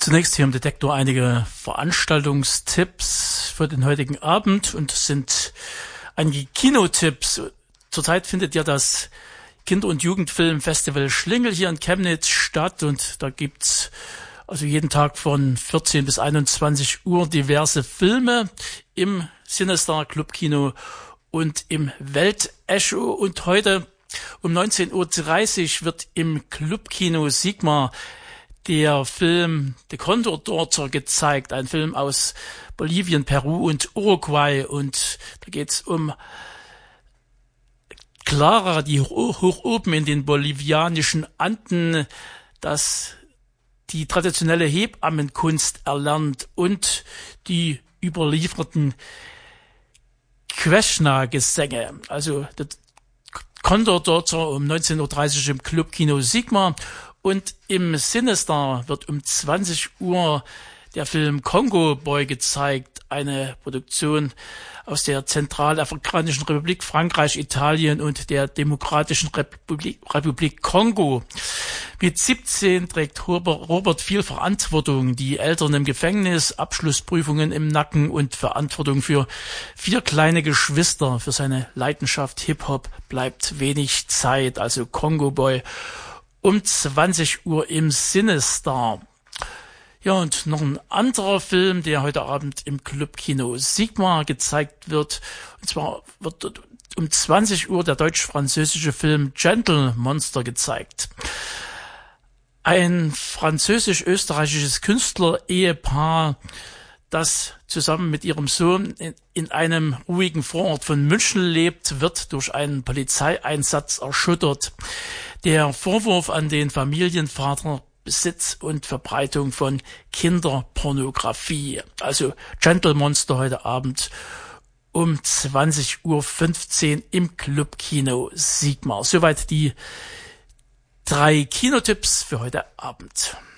Zunächst hier im Detektor einige Veranstaltungstipps für den heutigen Abend und es sind einige Kinotipps. Zurzeit findet ja das Kinder- und Jugendfilmfestival Schlingel hier in Chemnitz statt und da gibt's also jeden Tag von 14 bis 21 Uhr diverse Filme im Cinestar Clubkino und im Weltecho. Und heute um 19:30 Uhr wird im Clubkino Sigma der Film The Condor Daughter gezeigt, ein Film aus Bolivien, Peru und Uruguay. Und da geht's um Clara, die hoch oben in den bolivianischen Anden die traditionelle Hebammenkunst erlernt und die überlieferten Quechna-Gesänge. Also The Condor Daughter um 19:30 Uhr im Clubkino Sigma. Und im Cinestar wird um 20 Uhr der Film Congo Boy gezeigt, eine Produktion aus der Zentralafrikanischen Republik, Frankreich, Italien und der Demokratischen Republik Kongo. Mit 17 trägt Robert viel Verantwortung, die Eltern im Gefängnis, Abschlussprüfungen im Nacken und Verantwortung für 4 kleine Geschwister. Für seine Leidenschaft Hip-Hop bleibt wenig Zeit, also Congo Boy um 20 Uhr im Cinestar. Ja, und noch ein anderer Film, der heute Abend im Clubkino Sigma gezeigt wird. Und zwar wird dort um 20 Uhr der deutsch-französische Film Gentle Monster gezeigt. Ein französisch-österreichisches Künstler-Ehepaar, das zusammen mit ihrem Sohn in einem ruhigen Vorort von München lebt, wird durch einen Polizeieinsatz erschüttert. Der Vorwurf an den Familienvater: Besitz und Verbreitung von Kinderpornografie. Also Gentle Monster heute Abend um 20:15 Uhr im Clubkino Sigma. Soweit die 3 Kinotipps für heute Abend.